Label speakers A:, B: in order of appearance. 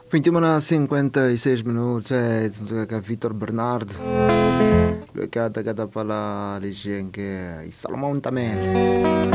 A: 21h56, é Vitor Bernardo. Lui cada para a Ligenque e Salomão também.